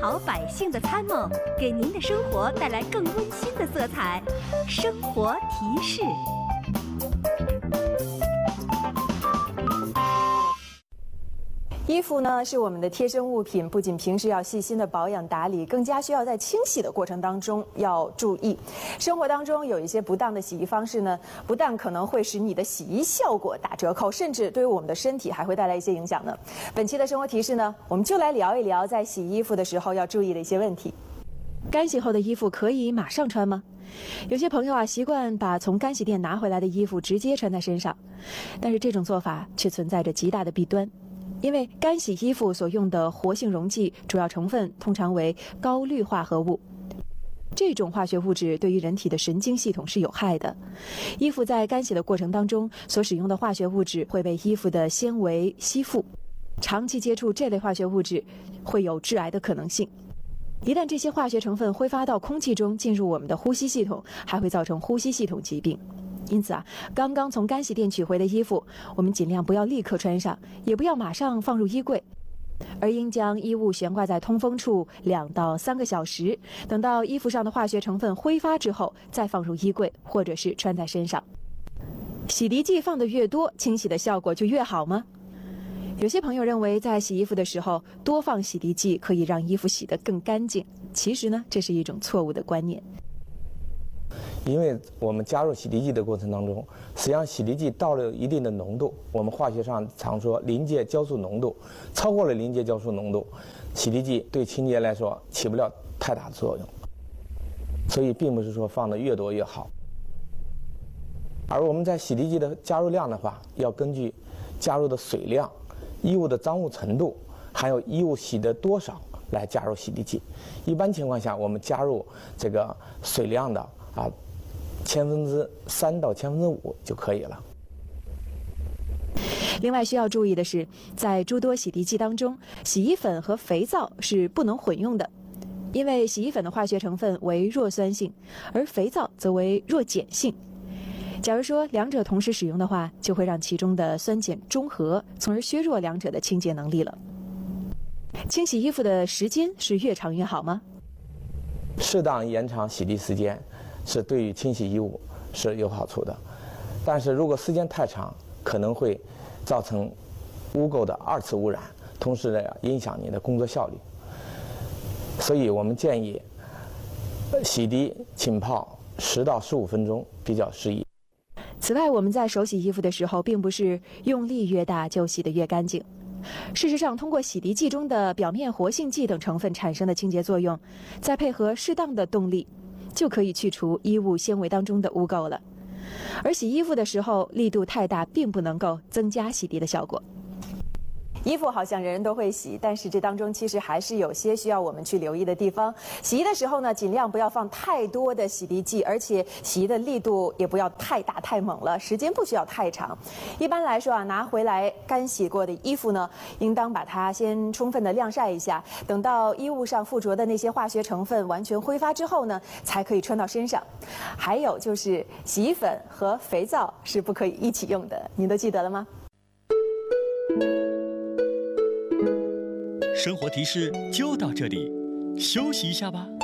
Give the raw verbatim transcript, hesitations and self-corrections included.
好百姓的参谋，给您的生活带来更温馨的色彩。生活提示。 衣服呢是我们的贴身物品，不仅平时要细心的保养打理，更加需要在清洗的过程当中要注意。生活当中有一些不当的洗衣方式呢，不但可能会使你的洗衣效果打折扣，甚至对于我们的身体还会带来一些影响呢。本期的生活提示呢，我们就来聊一聊在洗衣服的时候要注意的一些问题。干洗后的衣服可以马上穿吗？有些朋友啊习惯把从干洗店拿回来的衣服直接穿在身上，但是这种做法却存在着极大的弊端。因为干洗衣服所用的活性溶剂主要成分通常为高氯化合物，这种化学物质对于人体的神经系统是有害的。衣服在干洗的过程当中所使用的化学物质会被衣服的纤维吸附，长期接触这类化学物质会有致癌的可能性。一旦这些化学成分挥发到空气中，进入我们的呼吸系统，还会造成呼吸系统疾病。因此啊，刚刚从干洗店取回的衣服，我们尽量不要立刻穿上，也不要马上放入衣柜，而应将衣物悬挂在通风处两到三个小时，等到衣服上的化学成分挥发之后，再放入衣柜，或者是穿在身上。洗涤剂放得越多，清洗的效果就越好吗？有些朋友认为，在洗衣服的时候多放洗涤剂可以让衣服洗得更干净，其实呢，这是一种错误的观念。 因为我们加入洗涤剂的过程当中，实际上洗涤剂到了一定的浓度，我们化学上常说临界胶素浓度，超过了临界胶素浓度，洗涤剂对清洁来说起不了太大的作用，所以并不是说放的越多越好。而我们在洗涤剂的加入量的话，要根据加入的水量、衣物的脏污程度，还有衣物洗的多少来加入洗涤剂。一般情况下，我们加入这个水量的啊，千分之三到千分之五就可以了。 另外需要注意的是，在诸多洗涤剂当中，洗衣粉和肥皂是不能混用的，因为洗衣粉的化学成分为弱酸性，而肥皂则为弱碱性。假如说两者同时使用的话，就会让其中的酸碱中和，从而削弱两者的清洁能力了。清洗衣服的时间是越长越好吗？ 适当延长洗涤时间是对于清洗衣物是有好处的，但是如果时间太长，可能会造成污垢的二次污染，同时呢影响你的工作效率。所以我们建议洗涤浸泡十到十五分钟比较适宜。 此外，我们在手洗衣服的时候，并不是用力越大就洗得越干净。事实上，通过洗涤剂中的表面活性剂等成分产生的清洁作用，再配合适当的动力，就可以去除衣物纤维当中的污垢了。而洗衣服的时候，力度太大，并不能够增加洗涤的效果。衣服好像人人都会洗，但是这当中其实还是有些需要我们去留意的地方。洗衣的时候呢，尽量不要放太多的洗涤剂，而且洗衣的力度也不要太大太猛了，时间不需要太长。一般来说啊，拿回来干洗过的衣服呢，应当把它先充分的晾晒一下，等到衣物上附着的那些化学成分完全挥发之后呢，才可以穿到身上。还有就是洗衣粉和肥皂是不可以一起用的，您都记得了吗？ 生活提示就到这里，休息一下吧。